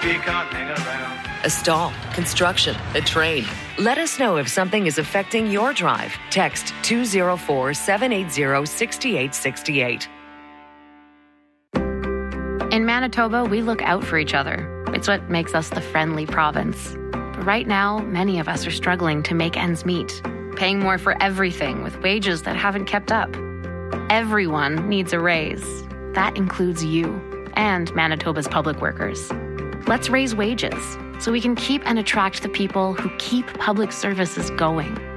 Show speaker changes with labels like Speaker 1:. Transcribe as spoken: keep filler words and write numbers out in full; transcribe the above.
Speaker 1: you can't hang around.
Speaker 2: A stall, construction, a train. Let us know if something is affecting your drive. Text two oh four, seven eight zero, six eight six eight.
Speaker 3: In Manitoba, we look out for each other. It's what makes us the friendly province. But right now, many of us are struggling to make ends meet, paying more for everything with wages that haven't kept up. Everyone needs a raise. That includes you and Manitoba's public workers. Let's raise wages so we can keep and attract the people who keep public services going.